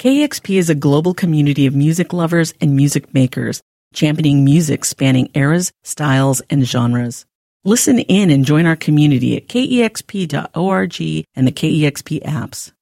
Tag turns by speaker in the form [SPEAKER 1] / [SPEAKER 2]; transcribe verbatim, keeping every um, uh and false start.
[SPEAKER 1] K E X P is a global community of music lovers and music makers, championing music spanning eras, styles, and genres. Listen in and join our community at K E X P dot org and the K E X P apps.